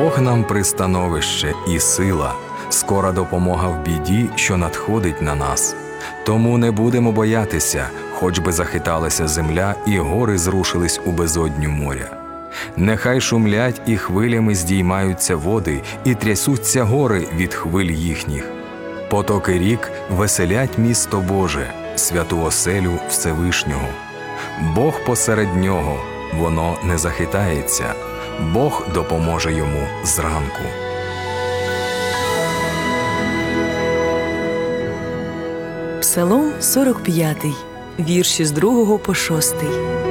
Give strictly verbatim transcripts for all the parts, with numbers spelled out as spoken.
Бог нам пристановище і сила, скора допомога в біді, що надходить на нас. Тому не будемо боятися, хоч би захиталася земля і гори зрушились у безодню моря. Нехай шумлять і хвилями здіймаються води, і трясуться гори від хвиль їхніх. Потоки рік веселять місто Боже, святу оселю Всевишнього. Бог посеред нього, воно не захитається, Бог допоможе йому зранку. Псалом сорок п'ятий, вірші з другого по шостий.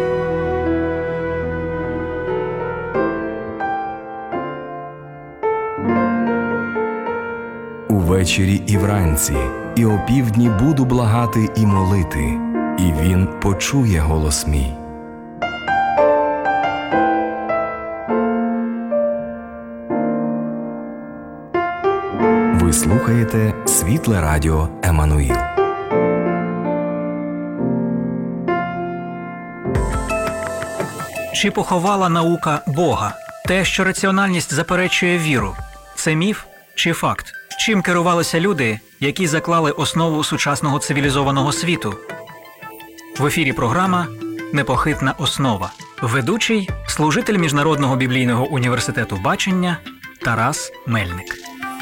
Увечері і вранці, і опівдні буду благати і молити, і він почує голос мій. Ви слухаєте Світле Радіо Еммануїл. Чи поховала наука Бога? Те, що раціональність заперечує віру – це міф чи факт? Чим керувалися люди, які заклали основу сучасного цивілізованого світу? В ефірі програма «Непохитна основа». Ведучий – служитель Міжнародного біблійного університету бачення Тарас Мельник.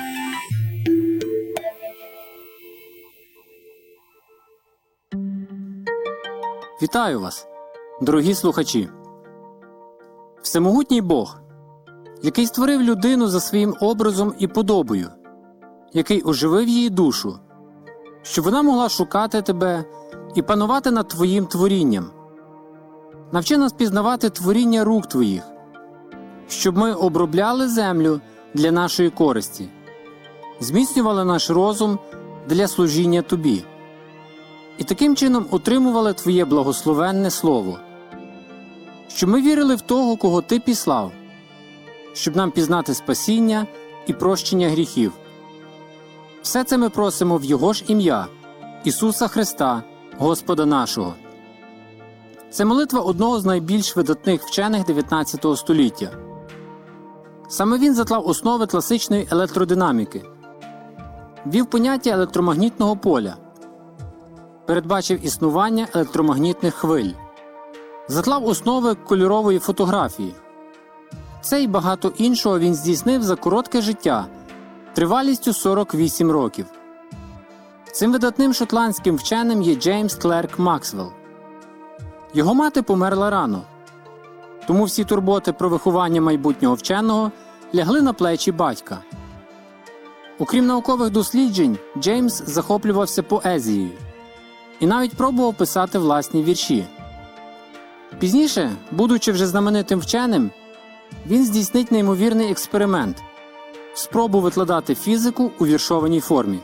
Вітаю вас, дорогі слухачі! Всемогутній Бог, який створив людину за своїм образом і подобою, який оживив її душу, щоб вона могла шукати тебе і панувати над твоїм творінням. Навчи нас пізнавати творіння рук твоїх, щоб ми обробляли землю для нашої користі, зміцнювали наш розум для служіння тобі і таким чином отримували твоє благословенне слово, щоб ми вірили в того, кого ти післав, щоб нам пізнати спасіння і прощення гріхів. Все це ми просимо в Його ж ім'я, Ісуса Христа, Господа нашого. Це молитва одного з найбільш видатних вчених дев'ятнадцятого століття. Саме він заклав основи класичної електродинаміки, ввів поняття електромагнітного поля, передбачив існування електромагнітних хвиль, заклав основи кольорової фотографії. Це і багато іншого він здійснив за коротке життя, тривалістю сорок вісім років. Цим видатним шотландським вченим є Джеймс Клерк Максвелл. Його мати померла рано, тому всі турботи про виховання майбутнього вченого лягли на плечі батька. Окрім наукових досліджень, Джеймс захоплювався поезією і навіть пробував писати власні вірші. Пізніше, будучи вже знаменитим вченим, він здійснить неймовірний експеримент – спробу викладати фізику у віршованій формі.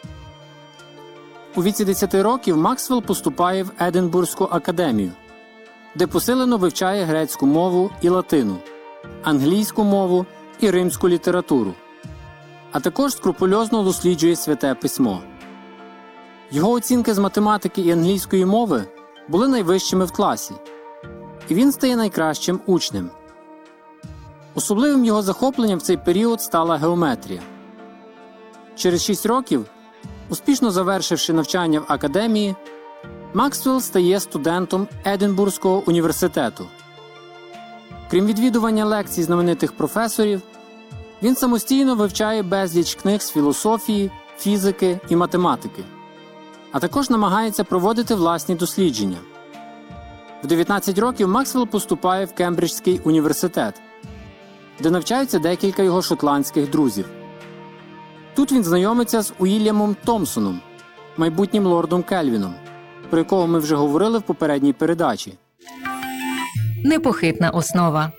У віці десяти років Максвелл поступає в Единбурзьку академію, де посилено вивчає грецьку мову і латину, англійську мову і римську літературу, а також скрупульозно досліджує Святе Письмо. Його оцінки з математики і англійської мови були найвищими в класі, і він стає найкращим учнем. Особливим його захопленням в цей період стала геометрія. Через шість років, успішно завершивши навчання в академії, Максвелл стає студентом Единбурзького університету. Крім відвідування лекцій знаменитих професорів, він самостійно вивчає безліч книг з філософії, фізики і математики, а також намагається проводити власні дослідження. В дев'ятнадцять років Максвелл поступає в Кембриджський університет, де навчаються декілька його шотландських друзів. Тут він знайомиться з Уільямом Томпсоном, майбутнім лордом Кельвіном, про якого ми вже говорили в попередній передачі. Непохитна основа.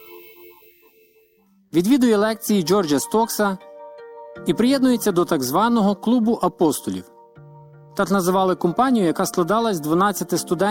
Відвідує лекції Джорджа Стокса і приєднується до так званого клубу апостолів. Так називали компанію, яка складалась з дванадцяти студентів